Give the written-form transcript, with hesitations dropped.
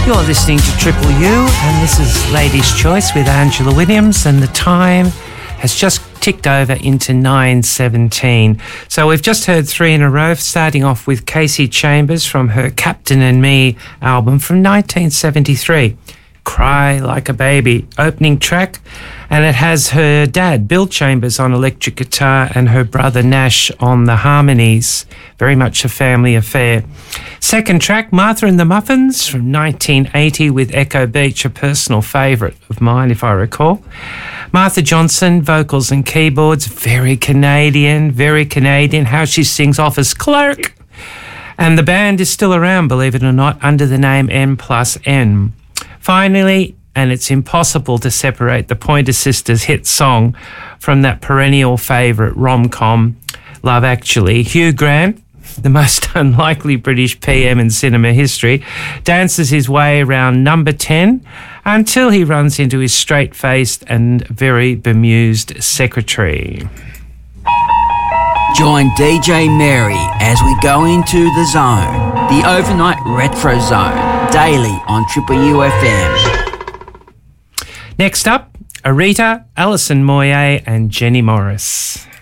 You're listening to Triple U, and this is Ladies' Choice with Angela Williams, and the time has just ticked over into 9:17. So we've just heard three in a row, starting off with Kasey Chambers from her Captain and Me album from 1973. Cry Like a Baby, opening track, and it has her dad, Bill Chambers, on electric guitar and her brother Nash on the harmonies. Very much a family affair. Second track, Martha and the Muffins from 1980 with Echo Beach, a personal favourite of mine if I recall. Martha Johnson, vocals and keyboards, very Canadian, how she sings Office Clerk. And the band is still around, believe it or not, under the name N+N. Finally, and it's impossible to separate the Pointer Sisters' hit song from that perennial favourite rom-com, Love Actually, Hugh Grant, the most unlikely British PM in cinema history, dances his way around number 10 until he runs into his straight-faced and very bemused secretary. Join DJ Mary as we go into the zone, the overnight retro zone, daily on Triple UFM. Next up, Aretha, Alison Moyet and Jenny Morris.